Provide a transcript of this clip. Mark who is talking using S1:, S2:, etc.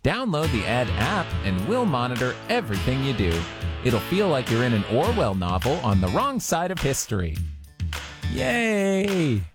S1: Download the Ad app and we'll monitor everything you do. It'll feel like you're in an Orwell novel on the wrong side of history. Yay!